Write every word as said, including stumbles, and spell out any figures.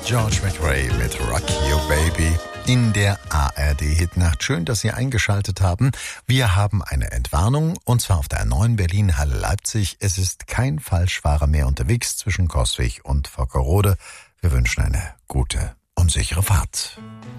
George McRae mit Rock You Baby in der A R D-Hitnacht. Schön, dass Sie eingeschaltet haben. Wir haben eine Entwarnung, und zwar auf der A neun Berlin-Halle Leipzig. Es ist kein Falschfahrer mehr unterwegs zwischen Coswig und Vockerode. Wir wünschen eine gute und sichere Fahrt.